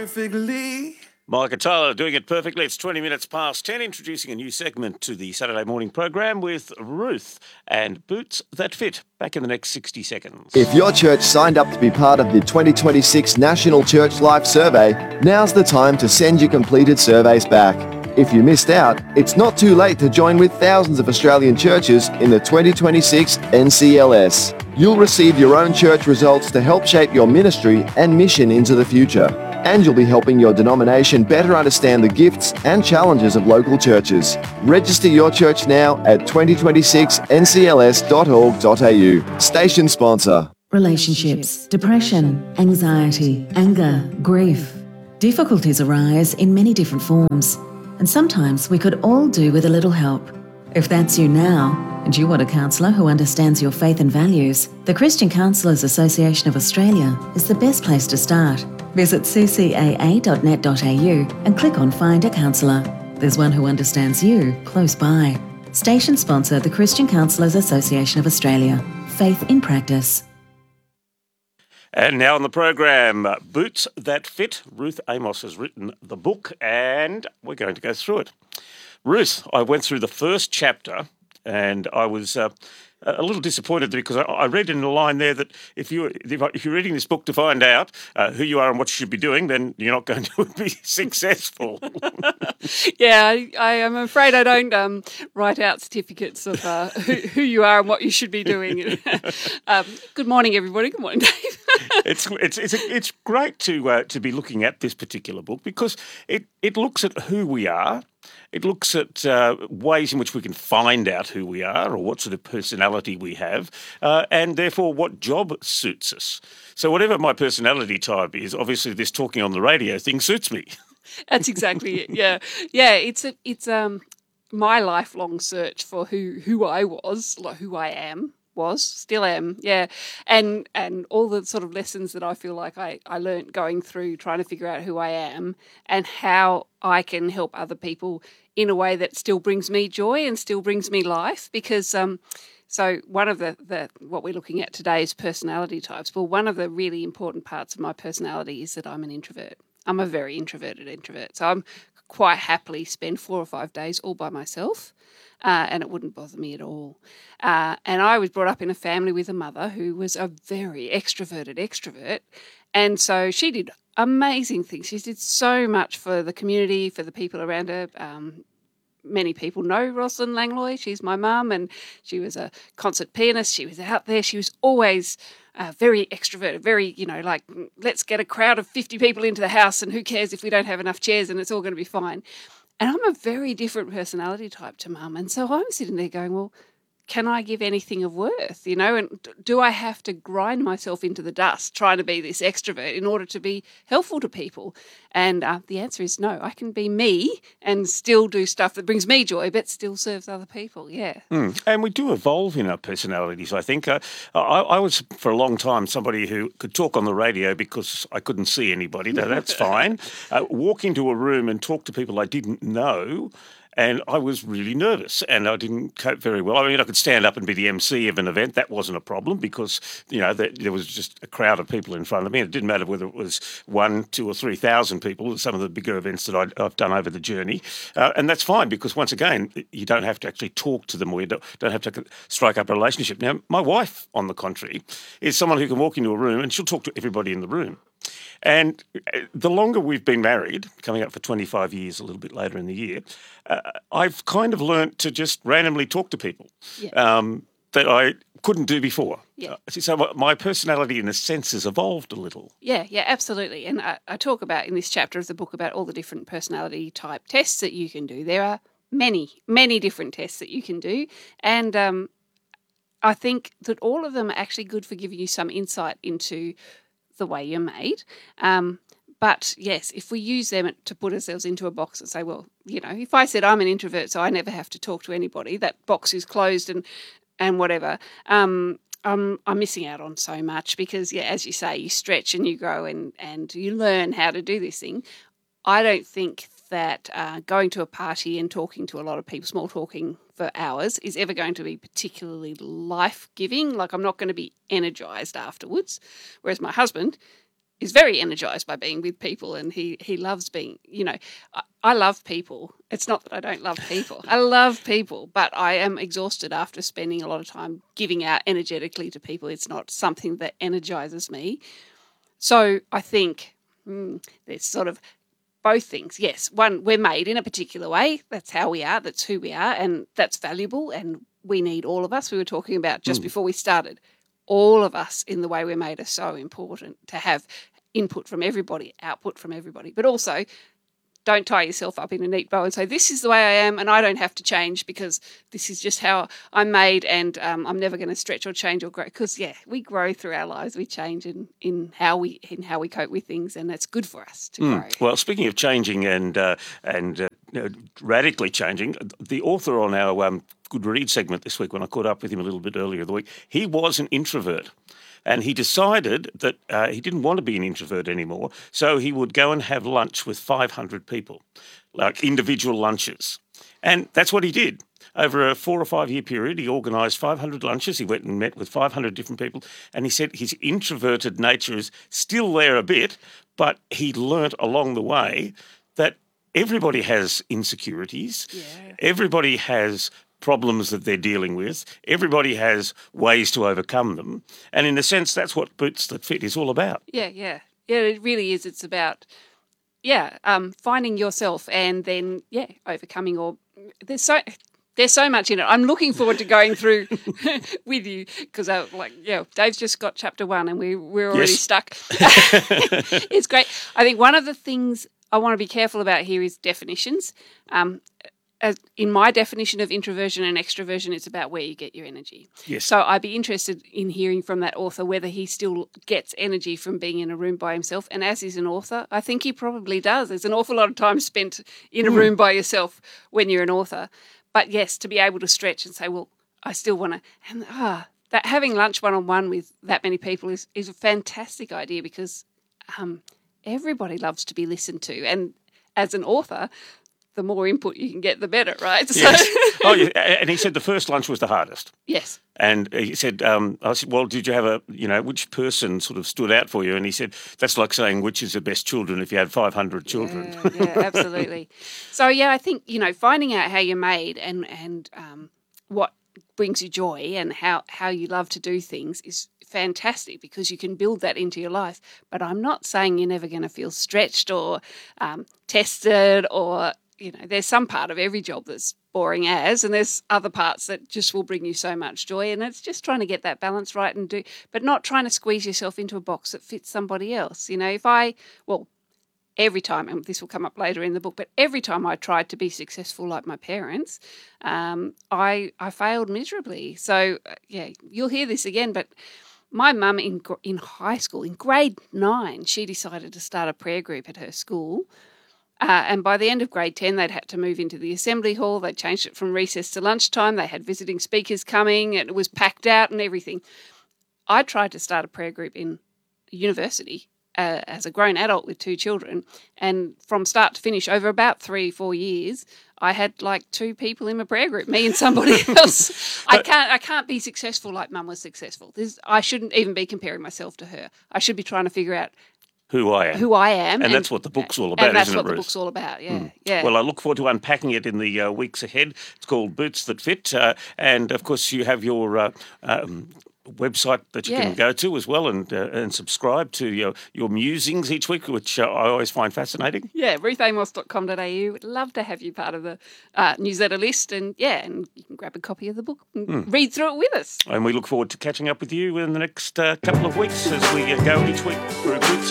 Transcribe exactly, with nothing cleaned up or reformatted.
perfectly. Micah Tyler doing it perfectly. It's twenty minutes past ten, introducing a new segment to the Saturday morning program with Ruth and Boots That Fit. Back in the next sixty seconds. If your church signed up to be part of the twenty twenty-six National Church Life Survey, now's the time to send your completed surveys back. If you missed out, it's not too late to join with thousands of Australian churches in the twenty twenty-six N C L S. You'll receive your own church results to help shape your ministry and mission into the future. And you'll be helping your denomination better understand the gifts and challenges of local churches. Register your church now at twenty twenty-six N C L S dot org dot a u. Station sponsor. Relationships, depression, anxiety, anger, grief. Difficulties arise in many different forms, and sometimes we could all do with a little help. If that's you now, and you want a counsellor who understands your faith and values, the Christian Counsellors Association of Australia is the best place to start. Visit c c a a dot net dot a u and click on Find a Counsellor. There's one who understands you close by. Station sponsor, the Christian Counsellors Association of Australia. Faith in practice. And now on the program, uh, Boots That Fit. Ruth Amos has written the book and we're going to go through it. Ruth, I went through the first chapter and I was uh, a little disappointed because I, I read in the line there that if, you, if you're reading this book to find out uh, who you are and what you should be doing, then you're not going to be successful. Yeah, I, I am afraid I don't um, write out certificates of uh, who, who you are and what you should be doing. um, good morning, everybody. Good morning, Dave. it's it's it's, it's great to uh, to be looking at this particular book because it, it looks at who we are. It looks at uh, ways in which we can find out who we are or what sort of personality we have uh, and therefore what job suits us. So whatever my personality type is, obviously this talking on the radio thing suits me. That's exactly it, yeah. Yeah, it's a, it's um my lifelong search for who, who I was, like who I am. Was, still am, yeah. And and all the sort of lessons that I feel like I, I learnt going through trying to figure out who I am and how I can help other people in a way that still brings me joy and still brings me life. Because um, so one of the, the what we're looking at today is personality types. Well, one of the really important parts of my personality is that I'm an introvert. I'm a very introverted introvert. So I'm quite happily spend four or five days all by myself. Uh, and it wouldn't bother me at all. Uh, and I was brought up in a family with a mother who was a very extroverted extrovert. And so she did amazing things. She did so much for the community, for the people around her. Um, many people know Rosalind Langlois. She's my mum, and she was a concert pianist. She was out there. She was always uh, very extroverted, very, you know, like, let's get a crowd of fifty people into the house and who cares if we don't have enough chairs and it's all going to be fine. And I'm a very different personality type to Mum. And so I'm sitting there going, well, can I give anything of worth, you know? And do I have to grind myself into the dust trying to be this extrovert in order to be helpful to people? And uh, the answer is no. I can be me and still do stuff that brings me joy but still serves other people, yeah. Mm. And we do evolve in our personalities, I think. Uh, I, I was, for a long time, somebody who could talk on the radio because I couldn't see anybody. Now, that's fine. Uh, walk into a room and talk to people I didn't know, and I was really nervous and I didn't cope very well. I mean, I could stand up and be the M C of an event. That wasn't a problem because, you know, there was just a crowd of people in front of me. It didn't matter whether it was one, two or three thousand people, some of the bigger events that I'd, I've done over the journey. Uh, and that's fine because, once again, you don't have to actually talk to them or you don't, don't have to strike up a relationship. Now, my wife, on the contrary, is someone who can walk into a room and she'll talk to everybody in the room. And the longer we've been married, coming up for twenty-five years, a little bit later in the year, uh, I've kind of learnt to just randomly talk to people yeah. um, that I couldn't do before. Yeah. Uh, so my personality, in a sense, has evolved a little. Yeah, yeah, absolutely. And I, I talk about in this chapter of the book about all the different personality type tests that you can do. There are many, many different tests that you can do. And um, I think that all of them are actually good for giving you some insight into the way you're made. Um, but yes, if we use them to put ourselves into a box and say, well, you know, if I said I'm an introvert, so I never have to talk to anybody, that box is closed and and whatever, um, I'm, I'm missing out on so much because, yeah, as you say, you stretch and you grow and, and you learn how to do this thing. I don't think that uh, going to a party and talking to a lot of people, small talking for hours, is ever going to be particularly life-giving. Like, I'm not going to be energised afterwards. Whereas my husband is very energised by being with people, and he, he loves being, you know, I, I love people. It's not that I don't love people. I love people, but I am exhausted after spending a lot of time giving out energetically to people. It's not something that energises me. So I think mm, there's sort of both things. Yes, one, we're made in a particular way. That's how we are. That's who we are, and that's valuable, and we need all of us. We were talking about just mm. before we started, all of us in the way we're made are so important to have input from everybody, output from everybody. But also, don't tie yourself up in a neat bow and say, this is the way I am and I don't have to change because this is just how I'm made, and um, I'm never going to stretch or change or grow. Because, yeah, we grow through our lives. We change in, in, how we, in how we cope with things, and that's good for us to mm. grow. Well, speaking of changing and, uh, and uh, you know, radically changing, the author on our um, Good Read segment this week, when I caught up with him a little bit earlier in the week, he was an introvert. And he decided that uh, he didn't want to be an introvert anymore, so he would go and have lunch with five hundred people, like individual lunches. And that's what he did. Over a four or five year period, he organised five hundred lunches. He went and met with five hundred different people. And he said his introverted nature is still there a bit, but he learnt along the way that everybody has insecurities. Yeah. Everybody has problems that they're dealing with. Everybody has ways to overcome them. And in a sense, that's what Boots That Fit is all about. Yeah, yeah. Yeah, it really is. It's about, yeah, um, finding yourself and then, yeah, overcoming or there's so... There's so much in it. I'm looking forward to going through with you because, uh, like, yeah, Dave's just got chapter one and we, we're already yes. stuck. It's great. I think one of the things I want to be careful about here is definitions. Um, as in my definition of introversion and extroversion, it's about where you get your energy. Yes. So I'd be interested in hearing from that author whether he still gets energy from being in a room by himself. And as he's an author, I think he probably does. There's an awful lot of time spent in a mm. room by yourself when you're an author. But yes, to be able to stretch and say, well, I still want to, and ah, that having lunch one-on-one with that many people is, is a fantastic idea because um, everybody loves to be listened to. And as an author, the more input you can get, the better, right? Yes. So oh, yeah. And he said the first lunch was the hardest. Yes. And he said, um, I said, well, did you have a, you know, which person sort of stood out for you? And he said, that's like saying which is the best children if you had five hundred children. Yeah, yeah absolutely. So, yeah, I think, you know, finding out how you're made and, and um, what brings you joy and how, how you love to do things is fantastic because you can build that into your life. But I'm not saying you're never going to feel stretched or um, tested or, you know, there's some part of every job that's boring as, and there's other parts that just will bring you so much joy. And it's just trying to get that balance right and do, but not trying to squeeze yourself into a box that fits somebody else. You know, if I, well, every time, and this will come up later in the book, but every time I tried to be successful like my parents, um, I I failed miserably. So, uh, yeah, you'll hear this again, but my mum in in high school, in grade nine, she decided to start a prayer group at her school. Uh, and by the end of grade ten, they'd had to move into the assembly hall. They'd changed it from recess to lunchtime. They had visiting speakers coming. And it was packed out and everything. I tried to start a prayer group in university uh, as a grown adult with two children. And from start to finish, over about three, four years, I had like two people in my prayer group, me and somebody else. I can't I can't be successful like Mum was successful. There's, I shouldn't even be comparing myself to her. I should be trying to figure out Who I am. Who I am. And, and that's what the book's all about, and that's isn't what it, the Ruth? book's all about, yeah. Mm. yeah. Well, I look forward to unpacking it in the uh, weeks ahead. It's called Boots That Fit. Uh, and, of course, you have your uh, um, website that you yeah. can go to as well and uh, and subscribe to your, your musings each week, which uh, I always find fascinating. Yeah, ruth amos dot com dot a u. Would love to have you part of the uh, newsletter list. And, yeah, and you can grab a copy of the book and mm. read through it with us. And we look forward to catching up with you in the next uh, couple of weeks as we uh, go each week through Boots